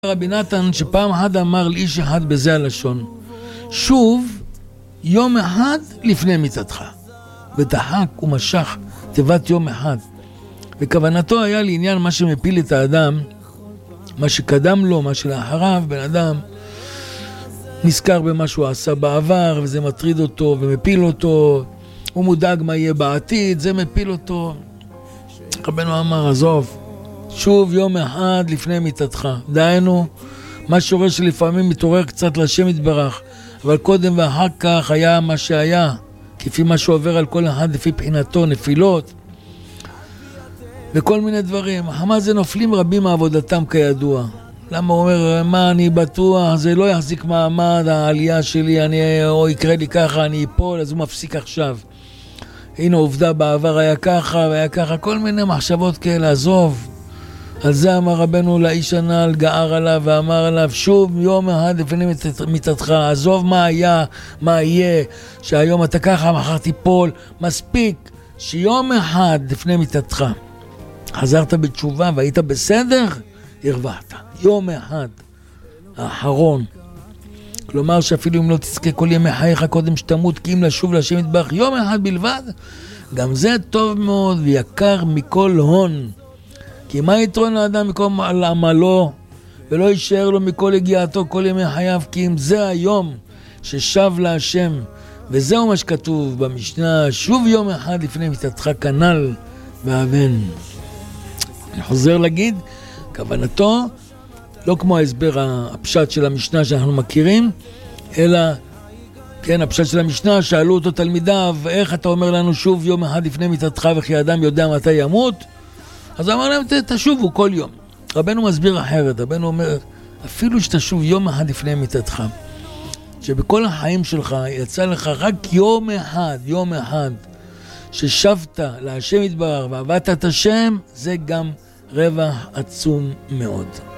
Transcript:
רבי נתן שפעם אחד אמר לאיש אחד בזה הלשון, שוב יום אחד לפני מיתתך, ודחק ומשך תיבת יום אחד, וכוונתו היה לעניין מה שמפיל את האדם, מה שקדם לו, מה שלאחריו. בן אדם נזכר במה שהוא עשה בעבר וזה מטריד אותו ומפיל אותו, הוא מודאג מה יהיה בעתיד, זה מפיל אותו. רבנו אמר, עזוב, שוב יום אחד לפני מיתתך. דהיינו, מה שרואה שלפעמים מתעורר קצת לשם יתברך, אבל קודם ואחר כך היה מה שהיה, כפי מה שעובר על כל אחד לפי בחינתו, נפילות וכל מיני דברים. מה זה נופלים רבים מעבודתם כידוע. למה הוא אומר, מה אני בטוח, זה לא יחזיק מעמד, העלייה שלי, או יקרה לי ככה, אני אפול, אז הוא מפסיק עכשיו. הנה עובדה, בעבר היה ככה והיה ככה, כל מיני מחשבות כאלה, עזוב. על זה אמר רבנו לאיש הנ"ל, גער עליו ואמר עליו, שוב יום אחד לפני מיתתך, עזוב מה היה, מה יהיה, שהיום אתה ככה, מחר תיפול, מספיק שיום אחד לפני מיתתך חזרת בתשובה והיית בסדר, הרווחת. יום אחד האחרון, כלומר שאפילו אם לא תזכה כל ימי חייך קודם שתמות, כי אם לשוב להשם יתברך יום אחד בלבד, גם זה טוב מאוד ויקר מכל הון. כי מה יתרון לאדם מכל עמלו, ולא יישאר לו מכל הגיעתו כל ימי חייו, כי אם זה היום ששב להשם, וזהו מה שכתוב במשנה, שוב יום אחד לפני מיתתך כנ"ל והבן. אני חוזר להגיד, כוונתו לא כמו ההסבר הפשט של המשנה שאנחנו מכירים, אלא כן, הפשט של המשנה, שאלו אותו תלמידיו, איך אתה אומר לנו שוב יום אחד לפני מיתתך וכי האדם יודע מתי ימות? אז אמר להם, תשובו כל יום. רבנו מסביר אחרת, רבנו אומר, אפילו שתשוב יום אחד לפני מיתתך, שבכל החיים שלך יצא לך רק יום אחד, ששבת להשם יתברך ועבדת את השם, זה גם רווח עצום מאוד.